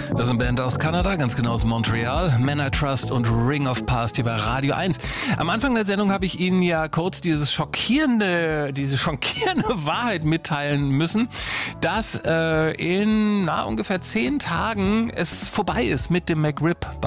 Das ist eine Band aus Kanada, ganz genau aus Montreal. Men I Trust und Ring of Past hier bei Radio 1. Am Anfang der Sendung habe ich Ihnen ja kurz diese schockierende Wahrheit mitteilen müssen, dass in ungefähr 10 Tagen es vorbei ist mit dem McRib